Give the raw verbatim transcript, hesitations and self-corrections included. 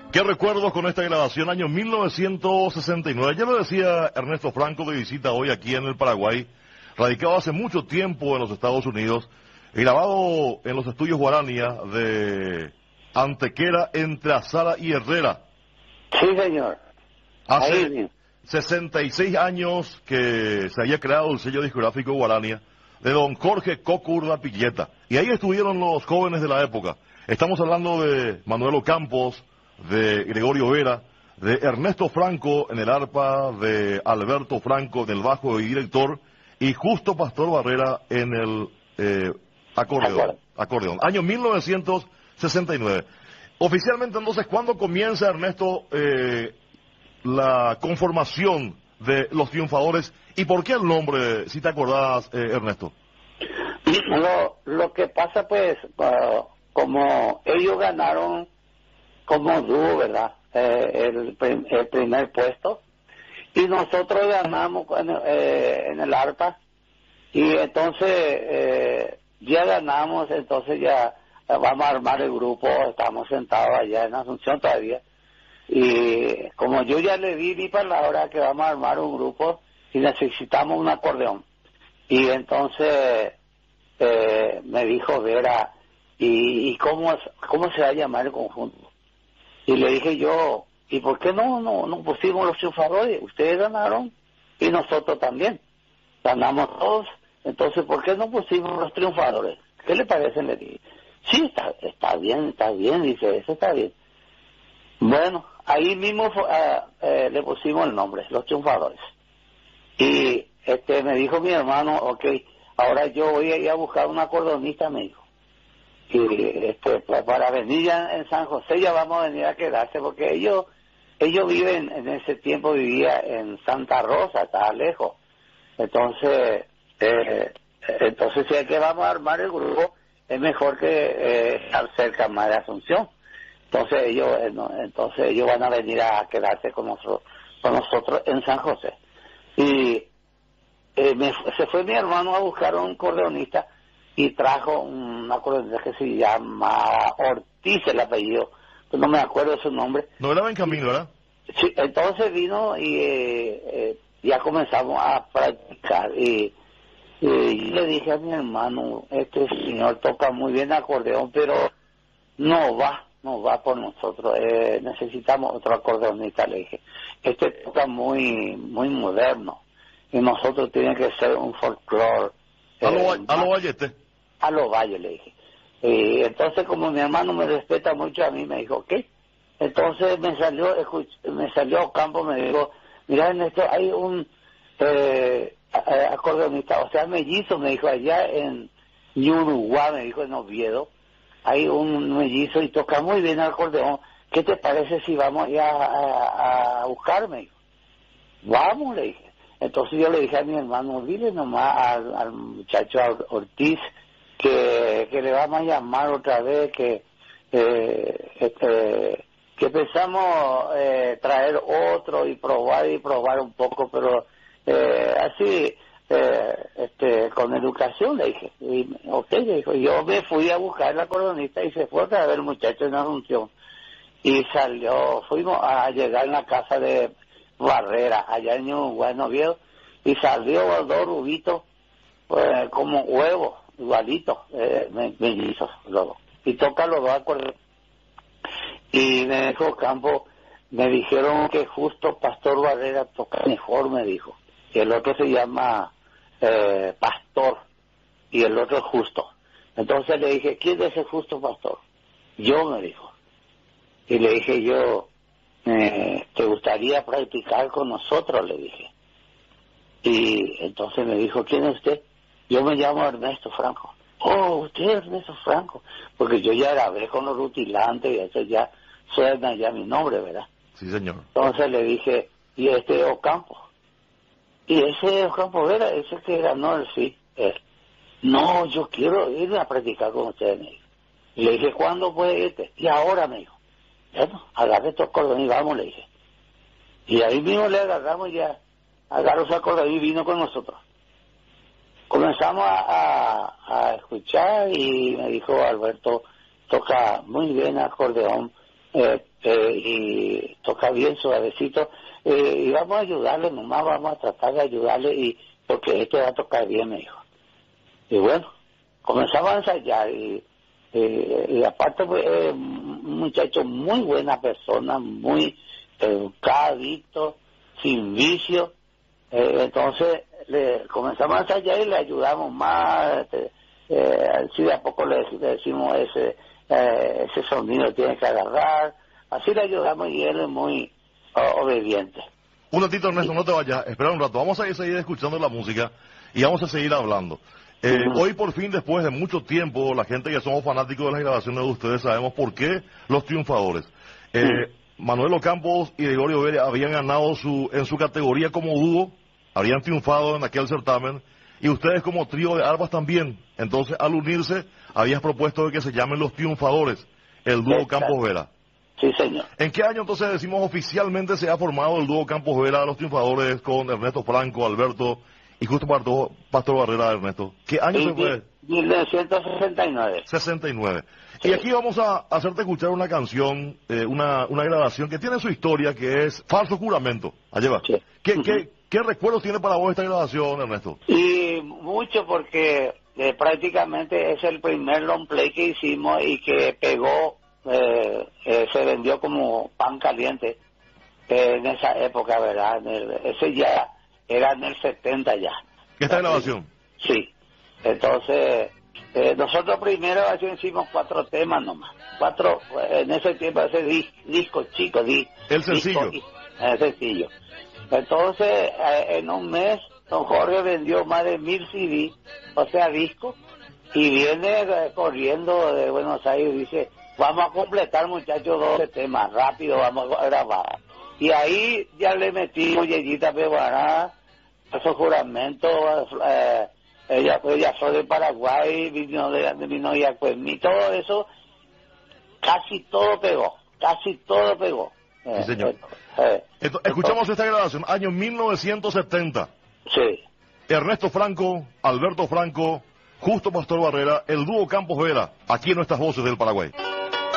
¿Qué recuerdos con esta grabación? Año mil novecientos sesenta y nueve. Ya lo decía Ernesto Franco, de visita hoy aquí en el Paraguay. Radicado hace mucho tiempo en los Estados Unidos. Grabado en los estudios Guarania de Antequera, entre Azara y Herrera. Sí, señor. Hace Ahí. sesenta y seis años que se había creado el sello discográfico Guarania de don Jorge Cocurda Pilleta. Y ahí estuvieron los jóvenes de la época. Estamos hablando de Manuel Ocampos, de Gregorio Vera, de Ernesto Franco en el arpa, de Alberto Franco en el bajo y director, y Justo Pastor Barrera en el eh, acordeón, acordeón. Año mil novecientos sesenta y nueve. Oficialmente, entonces, ¿cuándo comienza, Ernesto, eh, la conformación de los Triunfadores? ¿Y por qué el nombre, si te acordás, eh, Ernesto? Lo, lo que pasa, pues, uh, como ellos ganaron como dúo, ¿verdad? Eh, el, el primer puesto, y nosotros ganamos en, eh, en el arpa, y entonces eh, ya ganamos, entonces ya vamos a armar el grupo. Estamos sentados allá en Asunción todavía, y como yo ya le di mi palabra que vamos a armar un grupo y necesitamos un acordeón, y entonces eh, me dijo Vera, ¿y, y cómo, cómo se va a llamar el conjunto? Y le dije yo, ¿y por qué no no, no pusimos los Triunfadores? Ustedes ganaron y nosotros también. Ganamos todos, entonces ¿por qué no pusimos los Triunfadores? ¿Qué le parece? Le dije, sí, está, está bien, está bien, dice, eso está bien. Bueno, ahí mismo uh, uh, le pusimos el nombre, los Triunfadores. Y este me dijo mi hermano, ok, ahora yo voy a ir a buscar un acordeonista, me dijo. Y este, para venir ya en San José ya vamos a venir a quedarse, porque ellos ellos viven, en ese tiempo vivía en Santa Rosa, estaba lejos. Entonces, eh, entonces si es que vamos a armar el grupo, es mejor que eh, estar cerca más de Asunción. Entonces ellos eh, no, entonces ellos van a venir a quedarse con nosotros, con nosotros en San José. Y eh, me, se fue mi hermano a buscar un acordeonista y trajo un acordeonista que se llama Ortiz, el apellido, pues no me acuerdo su nombre. No era Benjamín, ¿verdad? Sí, entonces vino y eh, eh, ya comenzamos a practicar, y, y le dije a mi hermano, este señor toca muy bien acordeón, pero no va, no va por nosotros, eh, necesitamos otro acordeonista, le dije. Este toca muy muy moderno y nosotros tiene que ser un folclore. A lo, eh, a lo Vallete. A los valles, le dije. Y entonces, como mi hermano me respeta mucho a mí, me dijo, ¿qué? Entonces me salió, escuch, me salió a campo, me dijo, mira, en esto hay un eh, acordeonista, o sea, mellizo, me dijo, allá en Uruguay, me dijo, en Oviedo, hay un mellizo y toca muy bien el acordeón. ¿Qué te parece si vamos ya a, a, a buscarme? Dijo, vamos, le dije. Entonces yo le dije a mi hermano, dile nomás al, al muchacho Ortiz que, que le vamos a llamar otra vez, que eh, este, que pensamos eh, traer otro y probar y probar un poco, pero eh, así eh, este con educación, le dije. Y ok, le dijo. Yo me fui a buscar la acordeonista y se fue otra vez el muchacho en Asunción, y salió, fuimos a llegar en la casa de Barrera, allá en Uruguay, Oviedo, y salió dos rubitos, pues, como huevos, igualitos, eh, mellizos, los dos, y toca los dos acordeones. Y me dijo Campo, me dijeron que Justo Pastor Barrera toca mejor, me dijo, y el otro se llama eh, Pastor, y el otro es Justo. Entonces le dije, ¿quién es ese Justo Pastor? Yo, me dijo. Y le dije yo, eh, ¿te gustaría practicar con nosotros? Le dije. Y entonces me dijo, ¿quién es usted? Yo me llamo Ernesto Franco. Oh, usted es Ernesto Franco, porque yo ya grabé con los rutilantes y eso ya suena ya mi nombre, ¿verdad? Sí, señor. Entonces le dije, ¿y este es Ocampo? Y ese Ocampo Vera, ese que ganó el sí, él. No, yo quiero ir a practicar con ustedes, me dijo. Y le dije, ¿cuándo puede irte? Y ahora, me dijo. Bueno, agarré estos cordones y vamos, le dije. Y ahí mismo le agarramos ya, agarró su acordeón y vino con nosotros. Comenzamos a, a, a escuchar y me dijo, Alberto, toca muy bien acordeón, eh, eh, y toca bien suavecito, eh, y vamos a ayudarle, nomás vamos a tratar de ayudarle, y porque este va a tocar bien, me dijo. Y bueno, comenzamos a ensayar, y, y, y aparte pues, eh, un muchacho muy buena persona, muy educadito, sin vicio, eh, entonces le comenzamos a ensayar y le ayudamos más, este, eh, así de a poco le, le decimos ese, eh, ese sonido tiene que agarrar, así le ayudamos y él es muy uh, obediente. Un ratito, Ernesto, no te vayas, espera un rato, vamos a seguir escuchando la música y vamos a seguir hablando. Eh, uh-huh. Hoy por fin, después de mucho tiempo, la gente que somos fanáticos de las grabaciones de ustedes sabemos por qué los triunfadores. Eh, uh-huh. Manuel Ocampos y Gregorio Vélez habían ganado su, en su categoría como dúo, habrían triunfado en aquel certamen, y ustedes como trío de arpas también. Entonces, al unirse, habías propuesto de que se llamen los triunfadores, el dúo Campos Vera. Sí, señor. ¿En qué año entonces decimos oficialmente se ha formado el dúo Campos Vera, los triunfadores, con Ernesto Franco, Alberto y Justo Pastor, Pastor Barrera, Ernesto? ¿Qué año se fue? mil novecientos sesenta y nueve. sesenta y nueve. Sí. Y aquí vamos a hacerte escuchar una canción, eh, una, una grabación que tiene su historia, que es Falso Juramento. Allá va. Sí. ¿Qué, Uh-huh. qué, ¿Qué recuerdos tiene para vos esta grabación, Ernesto? Y mucho, porque eh, prácticamente es el primer long play que hicimos y que pegó, eh, eh, se vendió como pan caliente eh, en esa época, ¿verdad? En el, ese ya era en el setenta ya. ¿Esta grabación? Sí. Entonces, eh, nosotros primero hicimos cuatro temas nomás. Cuatro, en ese tiempo, ese dis, disco chico, dis, el sencillo. Disco, el sencillo. Entonces, eh, en un mes, don Jorge vendió más de mil C D, o sea, discos, y viene eh, corriendo de Buenos Aires y dice, vamos a completar, muchachos, doce temas, rápido, vamos a grabar. Y ahí ya le metimos Yeyita Pebará, Falso Juramento, eh, ella, ella fue de Paraguay, vino de, de vino de Yacuemí, todo eso, casi todo pegó, casi todo pegó. Sí, señor. Eh, eh, Entonces, escuchamos esta grabación, año mil novecientos setenta. Sí. Ernesto Franco, Alberto Franco, Justo Pastor Barrera, el dúo Campos Vera, aquí en nuestras voces del Paraguay.